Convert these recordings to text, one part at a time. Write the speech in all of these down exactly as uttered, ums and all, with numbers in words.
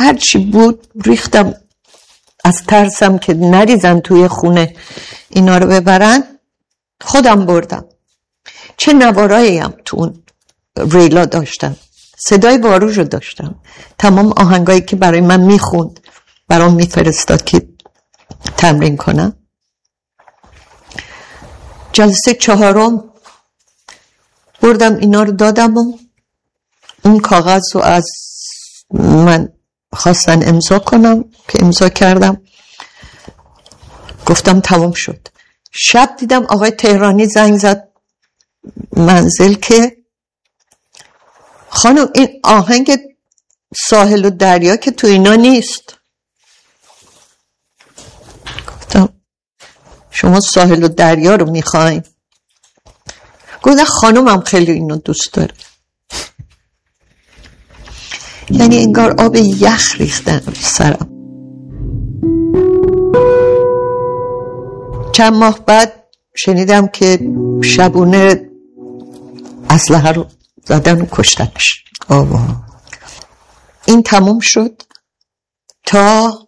هرچی بود ریختم، از ترسم که نریزن توی خونه اینا رو ببرن خودم بردم. چه نوارایی هم تو اون ریلا داشتم، صدای باروژ رو داشتم، تمام آهنگایی که برای من میخوند برام میفرستاد که تمرین کنم. جلسه چهارم بردم اینا رو دادم و اون کاغذ رو از من خواستن امضا کنم که امضا کردم، گفتم تمام شد. شب دیدم آقای تهرانی زنگ زد منزل که خانم این آهنگ ساحل و دریا که تو اینا نیست. گفتم شما ساحل و دریا رو میخواین؟ گفتم خانمم خیلی اینو دوست داره. یعنی انگار آب یخ ریختن سرم. چند ماه بعد شنیدم که شبونه اسلحه رو زدن و کشتنش. آوه. این تموم شد تا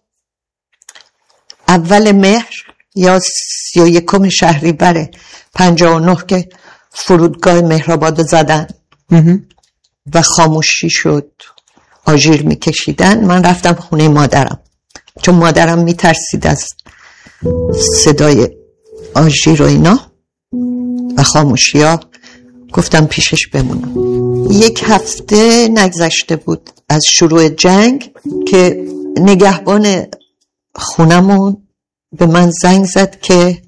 اول مهر یا سی و یکم شهریور پنجاه و نه که فرودگاه مهرآباد زدن و خاموشی شد، آژیر میکشیدن. من رفتم خونه مادرم چون مادرم میترسید از صدای آژیر و اینا و خاموشی ها. گفتم پیشش بمونم. یک هفته نگذشته بود از شروع جنگ که نگهبان خونمون به من زنگ زد که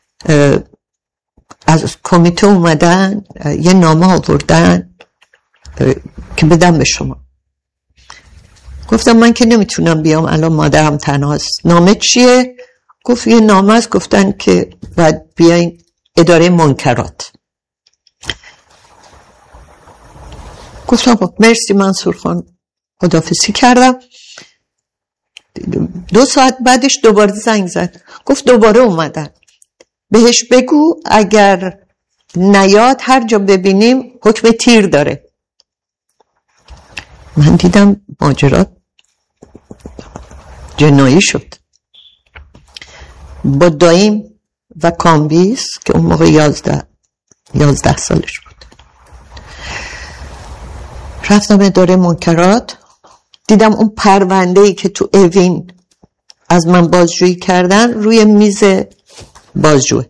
از کمیته اومدن یه نامه آوردن که بدم به شما. گفتم من که نمیتونم بیام الان، مادرم تنهاست. نامه چیه؟ گفت یه نامه است، گفتن که باید بیاین اداره منکرات. گفتم خب مرسی منصور خان، خداحافظی کردم. دو ساعت بعدش دوباره زنگ زد، گفت دوباره اومدن، بهش بگو اگر نیاد هر جا ببینیم حکم تیر داره. من دیدم ماجرا جنایی شد. با دایم و کامبیز که اون موقع یازده یازده سالش بود رفتم اداره منکرات. دیدم اون پرونده‌ای که تو اوین از من بازجویی کردن روی میز بازجوه.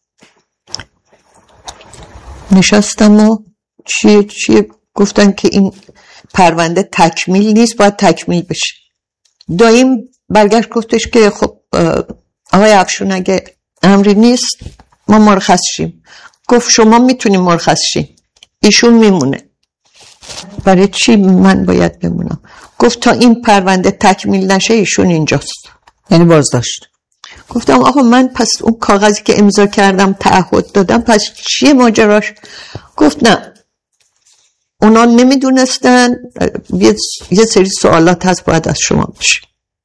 نشستم و چیه چیه گفتن که این پرونده تکمیل نیست، باید تکمیل بشه. دایم برگشت گفتش که خب آقای افشون اگه امری نیست ما مرخص شیم. گفت شما میتونی مرخص شیم، ایشون میمونه. برای چی من باید بمونم؟ گفت تا این پرونده تکمیل نشه ایشون اینجاست. یعنی بازداشت. گفتم آقا من پس اون کاغذی که امضا کردم تعهد دادم، پس چیه ماجراش؟ گفت نه اونا نمیدونستن، یه سری سوالات هست باید از شما بشه.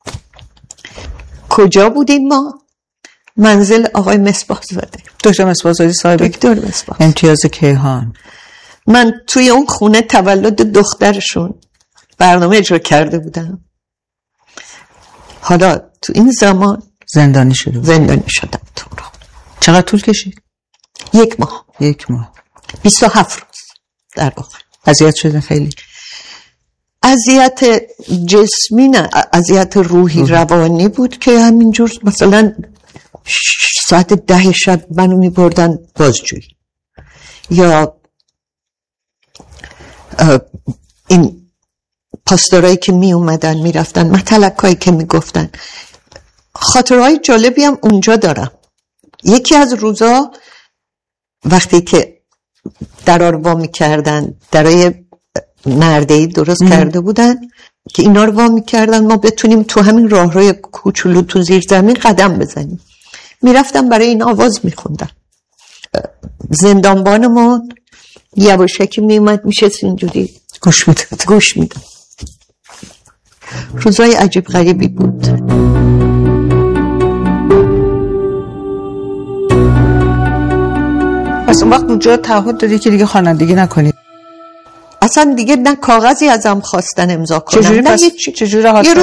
کجا بودیم ما؟ منزل آقای مصباح زاده. دکتر مصباح زاده صاحب دکتر مصباح امتیاز کیهان. من توی اون خونه تولد دخترشون برنامه اجرا کرده بودم. حالا تو این زمان زندانی شده زندانی شدم. تو چقدر طول کشید؟ یک ماه. یک ماه بیست و هفت روز در واقع. اذیت شده خیلی؟ اذیت جسمی نه، اذیت روحی روانی بود که همینجور مثلا ساعت ده شب منو می بردن بازجویی، یا این پاسدارایی که می اومدن می رفتن، متلکایی که می گفتن. خاطرهای جالبی هم اونجا دارم. یکی از روزا وقتی که درا رو وا می کردن، درای نرده‌ای درست ام. کرده بودن که اینا رو وا می کردن ما بتونیم تو همین راهروی کوچولو تو زیر زمین قدم بزنیم. می رفتم برای این آواز می خوندم. زندانبانمون یواشکی می اومد می شست اینجوری گوش میداد گوش میداد. روزای عجیب غریبی بود. پس اون وقت اونجا تعهد دادی که دیگه خوانندگی نکنی؟ اصلا دیگه نه کاغذی ازم خواستن امضا کنم. چجوری نه پس چجوری